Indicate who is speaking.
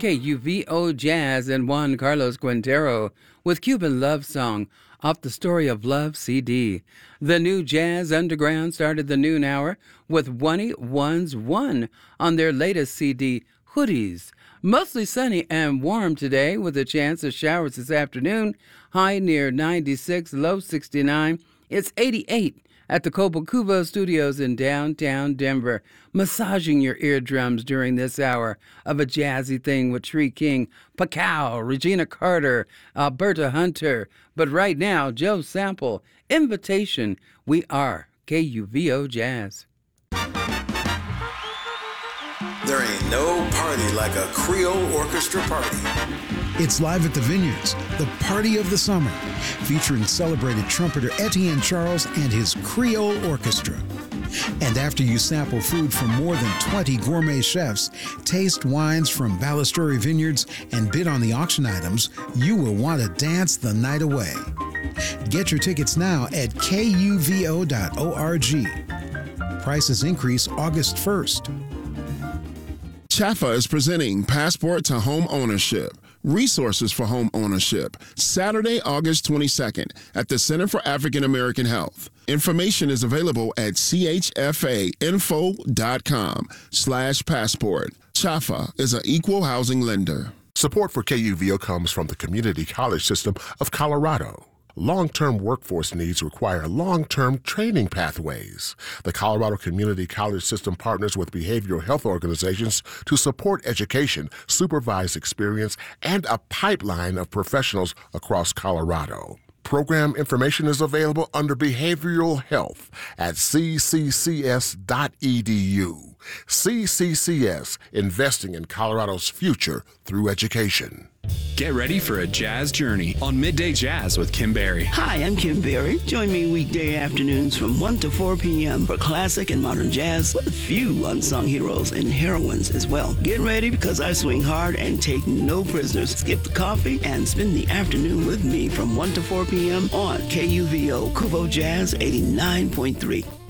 Speaker 1: KUVO Jazz and Juan Carlos Quintero with Cuban Love Song off the Story of Love CD. The new Jazz Underground started the noon hour with 1-1 on their latest CD, Hoodies. Mostly sunny and warm today with a chance of showers this afternoon. High near 96, low 69. It's 88 at the Cobo Studios in downtown Denver, massaging your eardrums during this hour of a jazzy thing with Tree King, Pacao, Regina Carter, Alberta Hunter. But right now, Joe Sample, Invitation. We are KUVO Jazz.
Speaker 2: There ain't no party like a Creole orchestra party.
Speaker 3: It's live at the Vineyards, the party of the summer, featuring celebrated trumpeter Etienne Charles and his Creole Orchestra. And after you sample food from more than 20 gourmet chefs, taste wines from Ballasturi Vineyards, and bid on the auction items, you will want to dance the night away. Get your tickets now at kuvo.org. Prices increase August 1st.
Speaker 4: Chafa is presenting Passport to Home Ownership. Resources for Home Ownership, Saturday, August 22nd at the Center for African American Health. Information is available at chfainfo.com/passport. Chafa is an equal housing lender.
Speaker 5: Support for KUVO comes from the Community College System of Colorado. Long-term workforce needs require long-term training pathways. The Colorado Community College System partners with behavioral health organizations to support education, supervise experience, and a pipeline of professionals across Colorado. Program information is available under Behavioral Health at cccs.edu. CCCS, investing in Colorado's future through education.
Speaker 6: Get ready for a jazz journey on Midday Jazz with Kim Berry.
Speaker 7: Hi, I'm Kim Berry. Join me weekday afternoons from 1 to 4 p.m. for classic and modern jazz with a few unsung heroes and heroines as well. Get ready because I swing hard and take no prisoners. Skip the coffee and spend the afternoon with me from 1 to 4 p.m. on KUVO Kuvo Jazz 89.3.